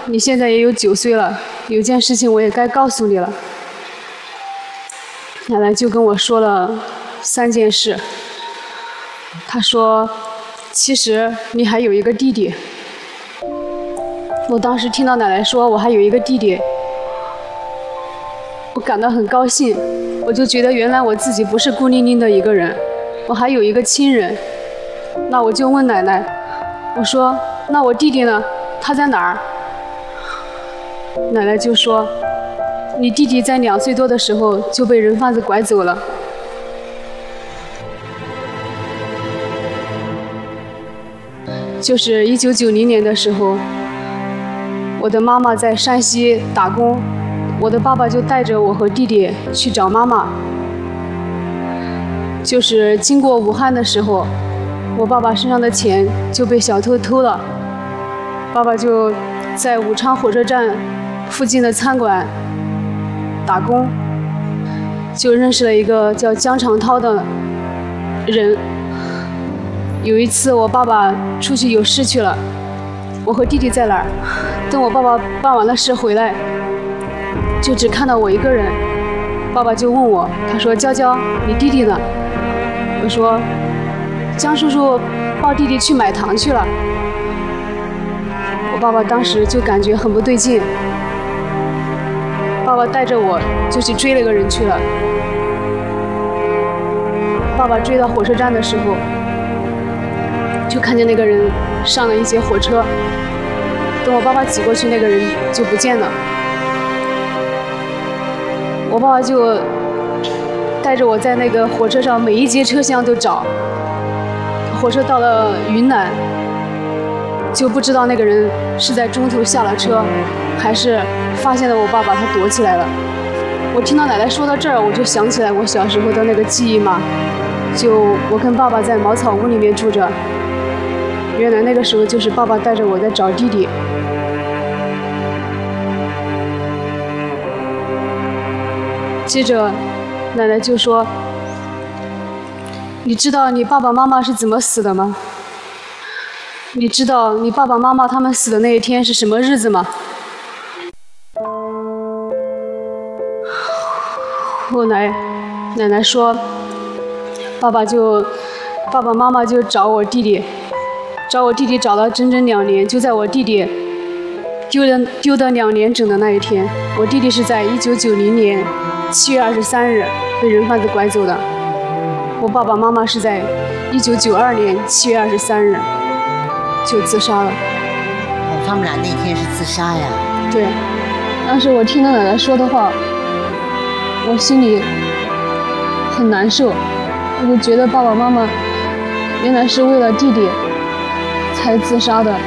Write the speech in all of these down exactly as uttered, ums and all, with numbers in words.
你现在也有九岁了，有件事情我也该告诉你了。奶奶就跟我说了三件事。她说，其实你还有一个弟弟。我当时听到奶奶说我还有一个弟弟，我感到很高兴，我就觉得原来我自己不是孤零零的一个人，我还有一个亲人。那我就问奶奶，我说那我弟弟呢？他在哪儿？奶奶就说，你弟弟在两岁多的时候就被人贩子拐走了。就是一九九零年的时候，我的妈妈在山西打工，我的爸爸就带着我和弟弟去找妈妈。就是经过武汉的时候，我爸爸身上的钱就被小偷偷了，爸爸就在武昌火车站附近的餐馆打工，就认识了一个叫姜长涛的人。有一次我爸爸出去有事去了，我和弟弟在哪儿？等我爸爸办完了事回来，就只看到我一个人。爸爸就问我，他说：“娇娇，你弟弟呢？”我说：“姜叔叔抱弟弟去买糖去了。”我爸爸当时就感觉很不对劲，爸爸带着我就去追那个人去了。爸爸追到火车站的时候，就看见那个人上了一节火车，等我爸爸挤过去，那个人就不见了。我爸爸就带着我在那个火车上每一节车厢都找，火车到了云南，就不知道那个人是在中途下了车，还是发现了我爸爸他躲起来了。我听到奶奶说到这儿，我就想起来我小时候的那个记忆嘛，就我跟爸爸在茅草屋里面住着，原来那个时候就是爸爸带着我在找弟弟。接着奶奶就说，你知道你爸爸妈妈是怎么死的吗？你知道你爸爸妈妈他们死的那一天是什么日子吗？后来奶奶说，爸爸就爸爸妈妈就找我弟弟，找我弟弟找了整整两年，就在我弟弟丢的丢的两年整的那一天，我弟弟是在一九九零年七月二十三日被人贩子拐走的，我爸爸妈妈是在一九九二年七月二十三日就自杀了。 哦，他们俩那天是自杀呀？ 对，当时我听到奶奶说的话，我心里很难受，我就觉得爸爸妈妈原来是为了弟弟才自杀的，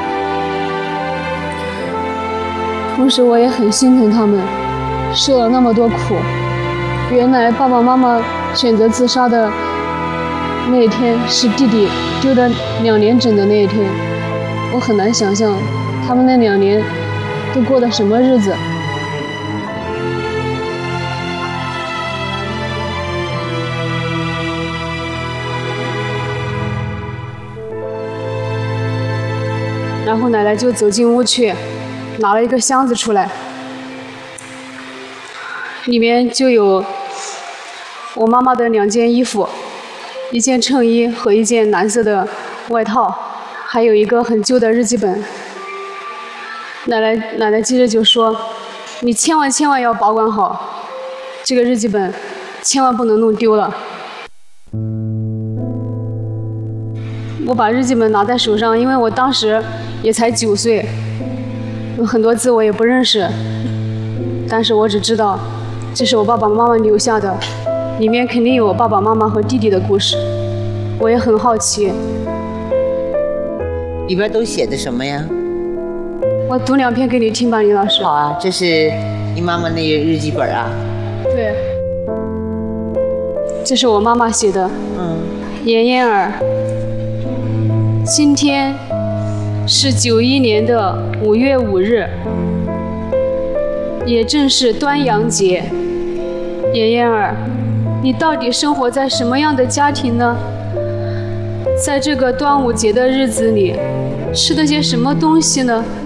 同时我也很心疼他们受了那么多苦。原来爸爸妈妈选择自杀的那一天是弟弟丢的两年整的那一天，我很难想象他们那两年都过的什么日子。然后奶奶就走进屋去，拿了一个箱子出来，里面就有我妈妈的两件衣服，一件衬衣和一件蓝色的外套，还有一个很旧的日记本。奶奶奶奶接着就说，你千万千万要保管好这个日记本，千万不能弄丢了。我把日记本拿在手上，因为我当时也才九岁，有很多字我也不认识，但是我只知道这是我爸爸妈妈留下的，里面肯定有我爸爸妈妈和弟弟的故事，我也很好奇。 里边都写的什么呀？ 我读两篇给你听吧，李老师。 好啊，这是你妈妈那个日记本啊？ 对，这是我妈妈写的。 嗯。 妍妍儿，今天是九一年的五月五日，也正是端阳节。妍妍儿，你到底生活在什么样的家庭呢？在这个端午节的日子里，吃的些什么东西呢？